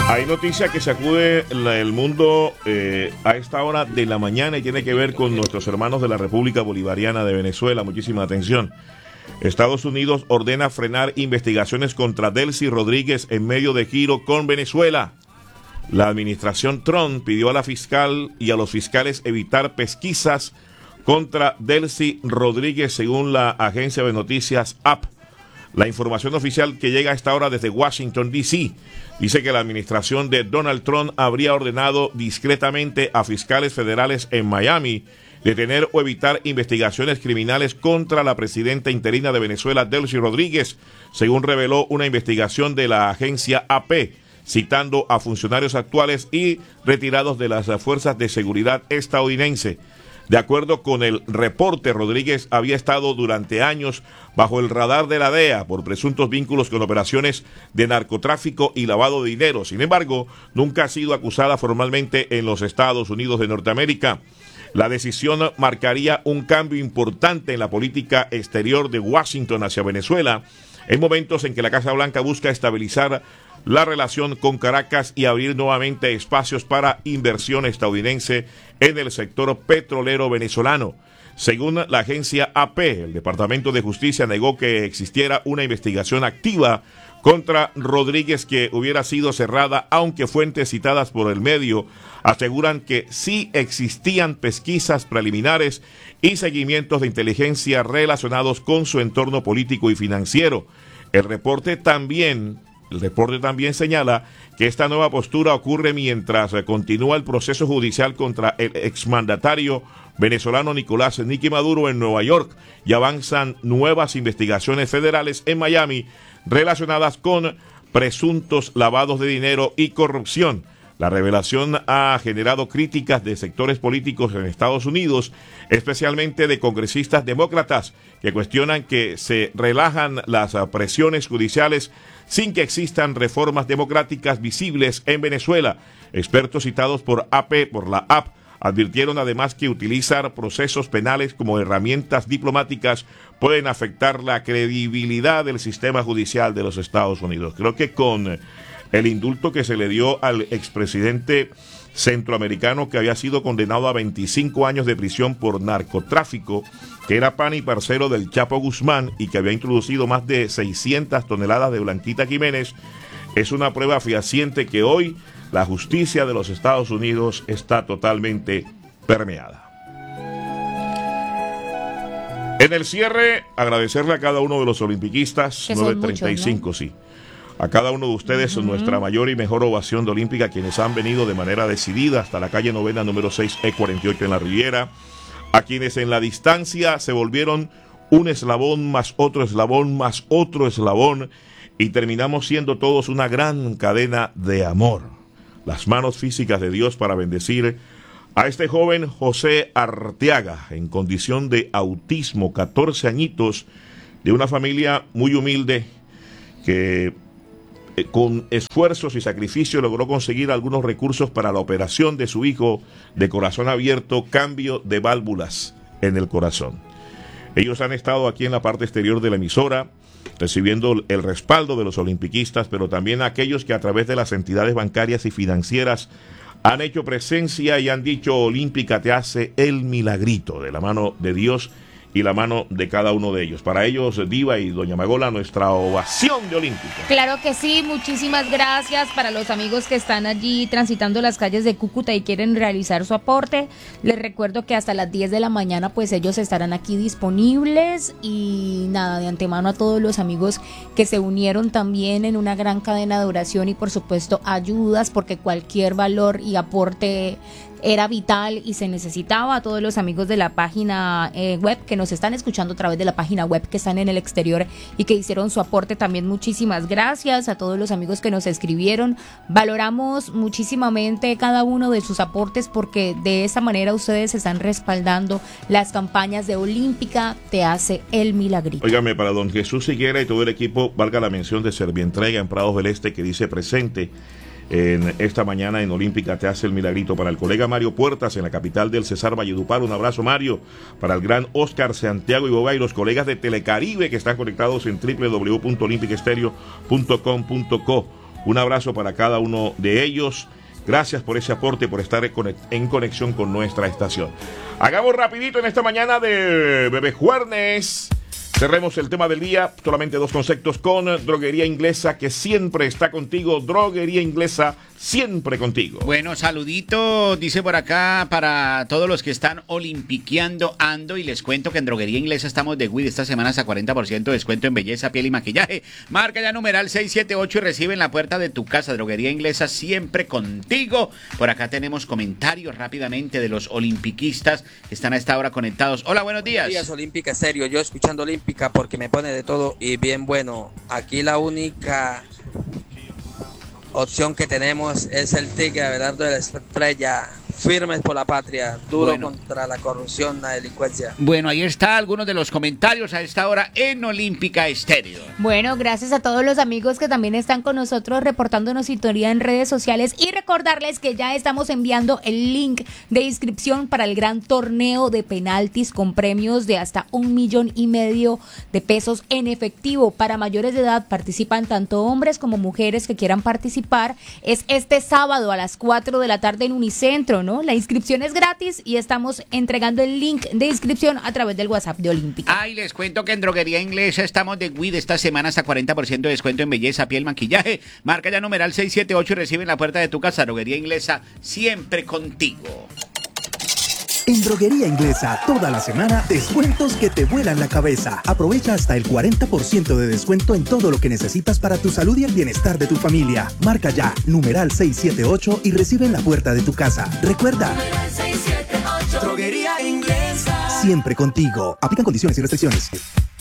Hay noticia que sacude el mundo a esta hora de la mañana y tiene que ver con nuestros hermanos de la República Bolivariana de Venezuela. Muchísima atención. Estados Unidos ordena frenar investigaciones contra Delcy Rodríguez en medio de giro con Venezuela. La administración Trump pidió a la fiscal y a los fiscales evitar pesquisas contra Delcy Rodríguez, según la agencia de noticias AP. La información oficial que llega a esta hora desde Washington, D.C., dice que la administración de Donald Trump habría ordenado discretamente a fiscales federales en Miami detener o evitar investigaciones criminales contra la presidenta interina de Venezuela, Delcy Rodríguez, según reveló una investigación de la agencia AP, citando a funcionarios actuales y retirados de las fuerzas de seguridad estadounidense. De acuerdo con el reporte, Rodríguez había estado durante años bajo el radar de la DEA por presuntos vínculos con operaciones de narcotráfico y lavado de dinero. Sin embargo, nunca ha sido acusada formalmente en los Estados Unidos de Norteamérica. La decisión marcaría un cambio importante en la política exterior de Washington hacia Venezuela, en momentos en que la Casa Blanca busca estabilizar la relación con Caracas y abrir nuevamente espacios para inversión estadounidense en el sector petrolero venezolano. Según la agencia AP, el Departamento de Justicia negó que existiera una investigación activa contra Rodríguez que hubiera sido cerrada, aunque fuentes citadas por el medio aseguran que sí existían pesquisas preliminares y seguimientos de inteligencia relacionados con su entorno político y financiero. El reporte también señala que esta nueva postura ocurre mientras continúa el proceso judicial contra el exmandatario venezolano Nicolás Nicky Maduro en Nueva York y avanzan nuevas investigaciones federales en Miami relacionadas con presuntos lavados de dinero y corrupción. La revelación ha generado críticas de sectores políticos en Estados Unidos, especialmente de congresistas demócratas que cuestionan que se relajan las presiones judiciales sin que existan reformas democráticas visibles en Venezuela. Expertos citados por la AP, advirtieron además que utilizar procesos penales como herramientas diplomáticas pueden afectar la credibilidad del sistema judicial de los Estados Unidos. Creo que con el indulto que se le dio al expresidente centroamericano que había sido condenado a 25 años de prisión por narcotráfico, que era pan y parcero del Chapo Guzmán y que había introducido más de 600 toneladas de Blanquita Jiménez, es una prueba fehaciente que hoy la justicia de los Estados Unidos está totalmente permeada. En el cierre, agradecerle a cada uno de los olimpiquistas, 9:35, ¿no? Sí. A cada uno de ustedes, nuestra mayor y mejor ovación de Olímpica, quienes han venido de manera decidida hasta la calle Novena, número 6E48 en la Riviera, a quienes en la distancia se volvieron un eslabón más otro eslabón más otro eslabón, y terminamos siendo todos una gran cadena de amor. Las manos físicas de Dios para bendecir a este joven José Arteaga, en condición de autismo, 14 añitos, de una familia muy humilde que con esfuerzos y sacrificio logró conseguir algunos recursos para la operación de su hijo de corazón abierto, cambio de válvulas en el corazón. Ellos han estado aquí en la parte exterior de la emisora, recibiendo el respaldo de los olimpiquistas, pero también aquellos que a través de las entidades bancarias y financieras han hecho presencia y han dicho: Olímpica te hace el milagrito, de la mano de Dios y la mano de cada uno de ellos. Para ellos, Diva y Doña Magola, nuestra ovación de Olímpica. Claro que sí, muchísimas gracias para los amigos que están allí transitando las calles de Cúcuta y quieren realizar su aporte. Les recuerdo que hasta las 10 de la mañana pues ellos estarán aquí disponibles, y nada, de antemano a todos los amigos que se unieron también en una gran cadena de oración y por supuesto ayudas, porque cualquier valor y aporte era vital y se necesitaba. A todos los amigos de la página web que nos están escuchando a través de la página web, que están en el exterior y que hicieron su aporte también, muchísimas gracias. A todos los amigos que nos escribieron, valoramos muchísimamente cada uno de sus aportes, porque de esa manera ustedes están respaldando las campañas de Olímpica te hace el milagrito. Óigame, para don Jesús Higuera y todo el equipo, valga la mención de Servientrega en Prados del Este, que dice presente en esta mañana en Olímpica te hace el milagrito. Para el colega Mario Puertas en la capital del Cesar Valledupar, un abrazo, Mario. Para el gran Oscar Santiago Iboga y los colegas de Telecaribe que están conectados en www.olympicestereo.com.co. Un abrazo para cada uno de ellos. Gracias por ese aporte, por estar en conexión con nuestra estación. Hagamos rapidito en esta mañana de Bebé Jueves. Cerremos el tema del día, solamente 2 conceptos con Droguería Inglesa, que siempre está contigo. Droguería Inglesa, siempre contigo. Bueno, saludito, dice por acá, para todos los que están olimpiqueando ando, y les cuento que en Droguería Inglesa estamos de WID esta semana hasta 40% de descuento en belleza, piel y maquillaje. Marca ya numeral 678 y recibe en la puerta de tu casa. Droguería Inglesa, siempre contigo. Por acá tenemos comentarios rápidamente de los olimpiquistas que están a esta hora conectados. Hola, buenos días. Buenos días, Olímpica, serio, yo escuchando Olímpica porque me pone de todo y bien bueno. Aquí la única opción que tenemos es el Tigre Abelardo de la Estrella. Firmes por la patria, duro contra la corrupción, la delincuencia. Bueno, ahí está algunos de los comentarios a esta hora en Olímpica Estéreo. Bueno, gracias a todos los amigos que también están con nosotros reportándonos sintonía en redes sociales, y recordarles que ya estamos enviando el link de inscripción para el gran torneo de penaltis con premios de hasta 1,5 millones de pesos en efectivo. Para mayores de edad participan tanto hombres como mujeres que quieran participar. Es este sábado a las 4 de la tarde en Unicentro, ¿no? La inscripción es gratis y estamos entregando el link de inscripción a través del WhatsApp de Olímpica. Ay, les cuento que en Droguería Inglesa estamos de WID esta semana hasta 40% de descuento en belleza, piel, maquillaje. Marca ya numeral 678 y recibe en la puerta de tu casa. Droguería Inglesa, siempre contigo. En Droguería Inglesa, toda la semana, descuentos que te vuelan la cabeza. Aprovecha hasta el 40% de descuento en todo lo que necesitas para tu salud y el bienestar de tu familia. Marca ya, numeral 678 y recibe en la puerta de tu casa. Recuerda, 678. Droguería Inglesa. siempre contigo. Aplican condiciones y restricciones.